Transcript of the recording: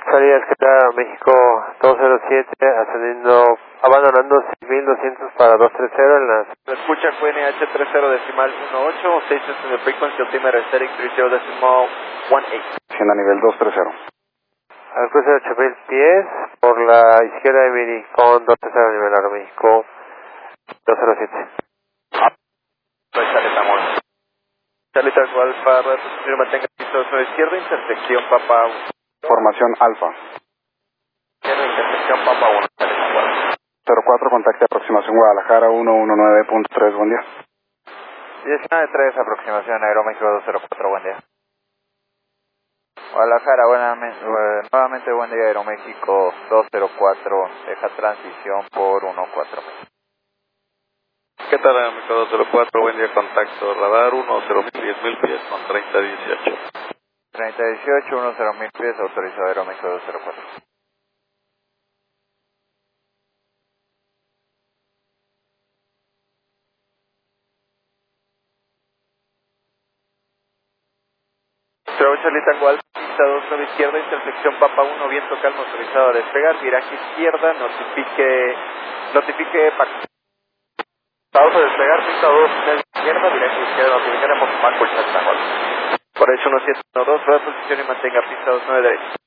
Salida escalada México 207, ascendiendo, abandonando 6200 para 230 en la... Escucha QNH 30 decimal 18, stations in the frequency, altimeter aesthetic 30 decimal 18. Siendo a nivel 230. Al cruce de 8000 pies, por la izquierda de Miricón 230 nivel Aeroméxico 207. Charlie Tango Alfa, posición mantenga piso a izquierda, intersección Papa 1. Formación Alfa. Izquierda, intersección Papa 1, Charlie Tango Alfa. 04, contacte aproximación Guadalajara 119.3, buen día. 19.3, aproximación Aeroméxico 204, buen día. Guadalajara, nuevamente buen día, Aeroméxico 204, deja transición por 14. ¿Qué tal, Aeroméxico 204? Buen día, contacto radar 10.000 pies con 3018. 3018, 10.000 pies, autorizado Aeroméxico 204. Charlie Tango Alfa, pista 29 izquierda, intersección Papa 1, viento calmo, autorizado a despegar, viraje izquierda, notifique Pausa a despegar, pista 2, izquierda, viraje izquierda, notificaremos Marco Charlie Tango Alfa. Por hecho 1712, rueda de posición y mantenga pista 29 derecha.